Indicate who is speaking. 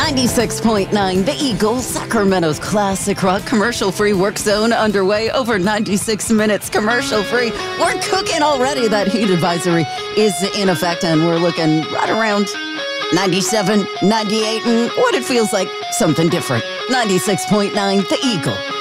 Speaker 1: 96.9 The Eagle, Sacramento's classic rock commercial-free work zone underway. Over 96 minutes commercial-free. We're cooking already. That heat advisory is in effect, and we're looking right around 97, 98, and what it feels like something different. 96.9 The Eagle.